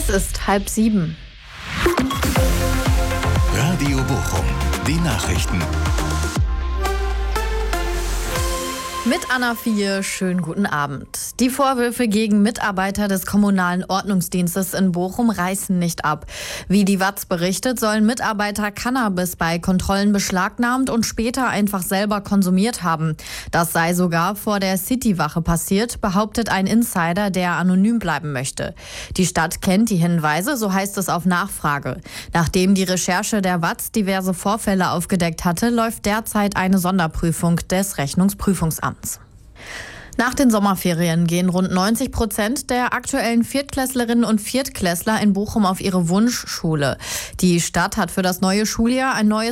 Es ist 6:30. Radio Bochum, die Nachrichten. Mit Anna Vieh, schönen guten Abend. Die Vorwürfe gegen Mitarbeiter des kommunalen Ordnungsdienstes in Bochum reißen nicht ab. Wie die WAZ berichtet, sollen Mitarbeiter Cannabis bei Kontrollen beschlagnahmt und später einfach selber konsumiert haben. Das sei sogar vor der Citywache passiert, behauptet ein Insider, der anonym bleiben möchte. Die Stadt kennt die Hinweise, so heißt es auf Nachfrage. Nachdem die Recherche der WAZ diverse Vorfälle aufgedeckt hatte, läuft derzeit eine Sonderprüfung des Rechnungsprüfungsamts. Nach den Sommerferien gehen rund 90% der aktuellen Viertklässlerinnen und Viertklässler in Bochum auf ihre Wunschschule. Die Stadt hat für das neue Schuljahr ein neues